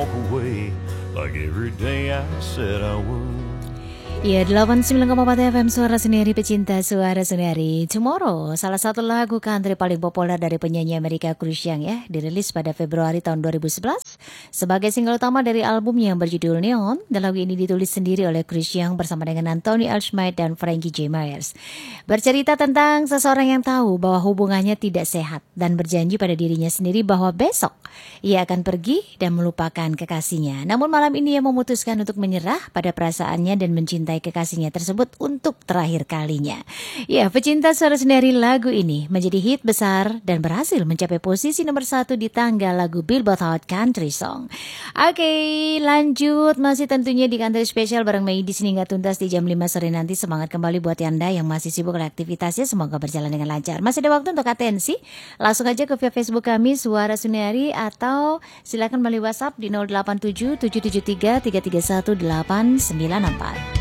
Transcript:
walk away like every day I said I would. Ya, 89,4 FM Suara Sendiri, pecinta Suara Sendiri. Tomorrow, salah satu lagu country paling populer dari penyanyi Amerika Chris Young ya, dirilis pada Februari tahun 2011 sebagai single utama dari album yang berjudul Neon. Dan lagu ini ditulis sendiri oleh Chris Young bersama dengan Anthony L. Smith dan Frankie J. Myers. Bercerita tentang seseorang yang tahu bahwa hubungannya tidak sehat dan berjanji pada dirinya sendiri bahwa besok ia akan pergi dan melupakan kekasihnya. Namun malam ini ia memutuskan untuk menyerah pada perasaannya dan mencintai kekasihnya tersebut untuk terakhir kalinya. Ya, pecinta Suara Sendiri, lagu ini menjadi hit besar dan berhasil mencapai posisi nomor 1 di tangga lagu Billboard Hot Country Song. Oke, lanjut masih tentunya di Country Special bareng Mei di sini nggak tuntas di jam 5 sore nanti. Semangat kembali buat Anda yang masih sibuk oleh aktivitasnya, semoga berjalan dengan lancar. Masih ada waktu untuk atensi, langsung aja ke via Facebook kami Suara Sendiri atau silakan melalui WhatsApp di 087 773 331 894.